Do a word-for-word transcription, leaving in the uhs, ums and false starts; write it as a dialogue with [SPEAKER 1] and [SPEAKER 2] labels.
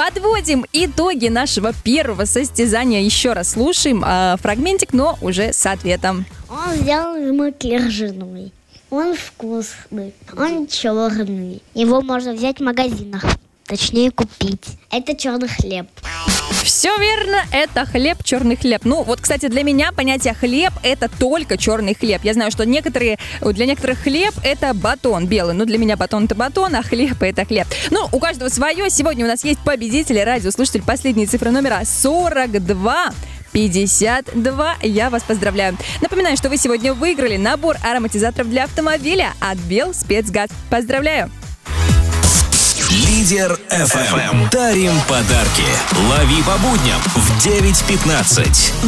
[SPEAKER 1] Подводим итоги нашего первого состязания. Еще раз слушаем э, фрагментик, но уже с ответом.
[SPEAKER 2] Он сделан из муки ржаной. Он вкусный, он черный. Его можно взять в магазинах, точнее купить. Это черный хлеб.
[SPEAKER 1] Все верно, это хлеб, черный хлеб. Ну, вот, кстати, для меня понятие хлеб – это только черный хлеб. Я знаю, что некоторые, для некоторых хлеб – это батон белый. Но для меня батон – это батон, а хлеб – это хлеб. Ну, у каждого свое. Сегодня у нас есть победители. Радиослушатель, последние цифры номера сорок два пятьдесят два. Я вас поздравляю. Напоминаю, что вы сегодня выиграли набор ароматизаторов для автомобиля от Белспецгаз. Поздравляю!
[SPEAKER 3] Лидер эф эм. Дарим подарки. Лови по будням в девять пятнадцать.